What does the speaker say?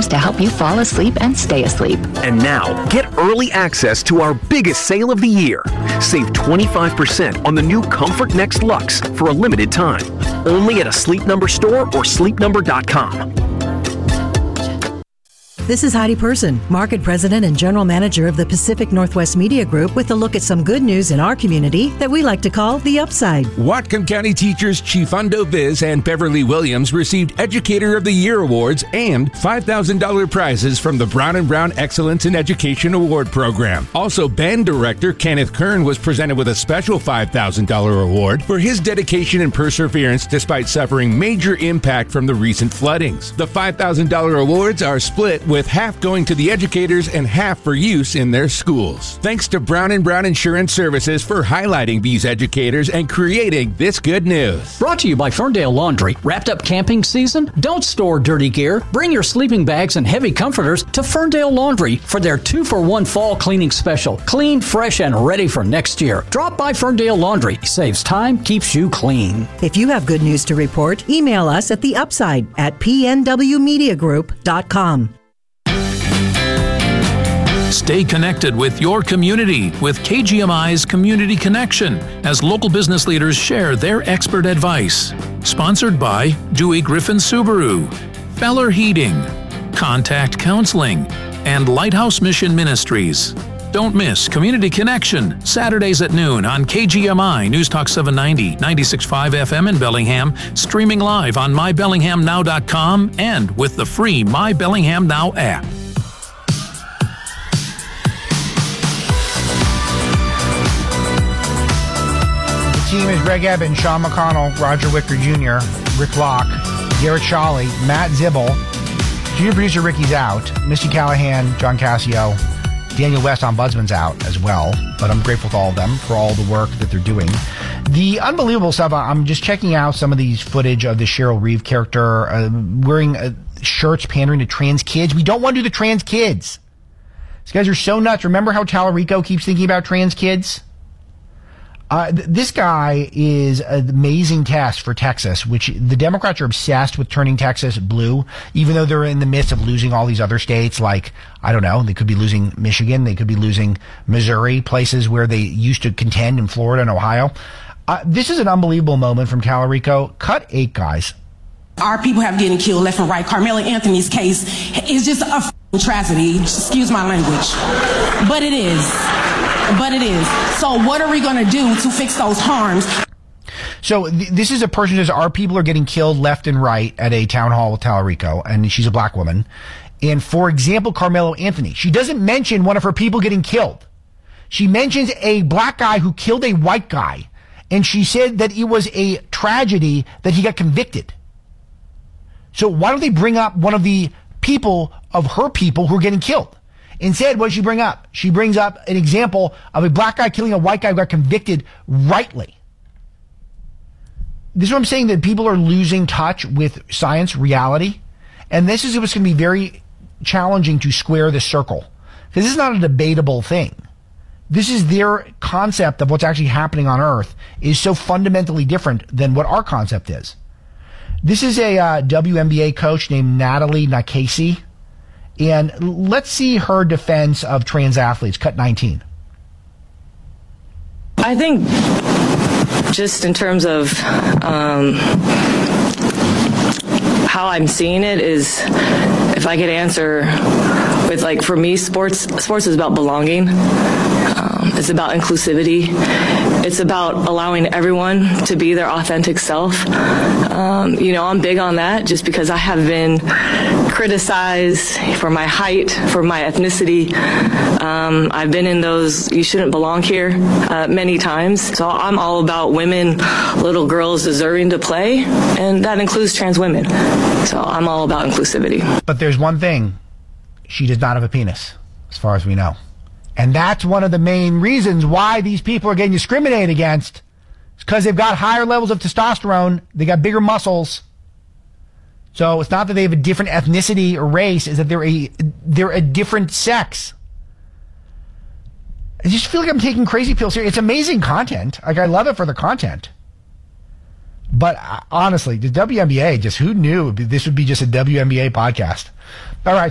programs to help you fall asleep and stay asleep. And now, get early access to our biggest sale of the year. Save 25% on the new Comfort Next Luxe for a limited time. Only at a Sleep Number store or sleepnumber.com. This is Heidi Person, Market President and General Manager of the Pacific Northwest Media Group, with a look at some good news in our community that we like to call the upside. Whatcom County teachers Chifundo Viz and Beverly Williams received Educator of the Year awards and $5,000 prizes from the Brown & Brown Excellence in Education Award Program. Also, band director Kenneth Kern was presented with a special $5,000 award for his dedication and perseverance despite suffering major impact from the recent floodings. The $5,000 awards are split, with half going to the educators and half for use in their schools. Thanks to Brown & Brown Insurance Services for highlighting these educators and creating this good news. Brought to you by Ferndale Laundry. Wrapped up camping season? Don't store dirty gear. Bring your sleeping bags and heavy comforters to Ferndale Laundry for their 2-for-1 fall cleaning special. Clean, fresh, and ready for next year. Drop by Ferndale Laundry. Saves time, keeps you clean. If you have good news to report, email us at theupside@pnwmediagroup.com. Stay connected with your community with KGMI's Community Connection as local business leaders share their expert advice. Sponsored by Dewey Griffin Subaru, Feller Heating, Contact Counseling, and Lighthouse Mission Ministries. Don't miss Community Connection, Saturdays at noon on KGMI News Talk 790, 96.5 FM in Bellingham, streaming live on mybellinghamnow.com and with the free My Bellingham Now app. Team is Greg Eben, Sean McConnell, Roger Wicker Jr., Rick Locke, Garrett Shawley, Matt Zibble, junior producer Ricky's out, Misty Callahan, John Cassio, Daniel West, Ombudsman's out as well, but I'm grateful to all of them for all the work that they're doing. The unbelievable stuff, I'm just checking out some of these footage of the Cheryl Reeve character wearing shirts pandering to trans kids. We don't want to do the trans kids. These guys are so nuts. Remember how Tallarico keeps thinking about trans kids? This guy is an amazing test for Texas, which the Democrats are obsessed with turning Texas blue, even though they're in the midst of losing all these other states. Like, I don't know, they could be losing Michigan, they could be losing Missouri, places where they used to contend in Florida and Ohio. This is an unbelievable moment from Tallarico. Cut 8, guys. Our people have getting killed left and right. Carmelo Anthony's case is just a tragedy. Excuse my language. But it is. So what are we going to do to fix those harms? So this is a person who says our people are getting killed left and right at a town hall with Tallarico, and she's a black woman. And for example, Carmelo Anthony, she doesn't mention one of her people getting killed. She mentions a black guy who killed a white guy, and she said that it was a tragedy that he got convicted. So why don't they bring up one of the people of her people who are getting killed? Instead, what does she bring up? She brings up an example of a black guy killing a white guy who got convicted rightly. This is what I'm saying, that people are losing touch with science, reality. And this is what's going to be very challenging to square the circle. Because this is not a debatable thing. This is their concept of what's actually happening on Earth is so fundamentally different than what our concept is. This is a WNBA coach named Natalie Nakasi. And let's see her defense of trans athletes. Cut 19. I think just in terms of how I'm seeing it is, if I could answer with, like, for me, sports is about belonging. It's about inclusivity. It's about allowing everyone to be their authentic self. I'm big on that just because I have been criticized for my height, for my ethnicity. I've been in those "you shouldn't belong here" many times. So I'm all about women, little girls deserving to play, and that includes trans women. So I'm all about inclusivity. But there's one thing. She does not have a penis, as far as we know. And that's one of the main reasons why these people are getting discriminated against. It's because they've got higher levels of testosterone. They got bigger muscles. So it's not that they have a different ethnicity or race. It's that they're a different sex. I just feel like I'm taking crazy pills here. It's amazing content. Like, I love it for the content. But honestly, the WNBA, just who knew this would be just a WNBA podcast? All right.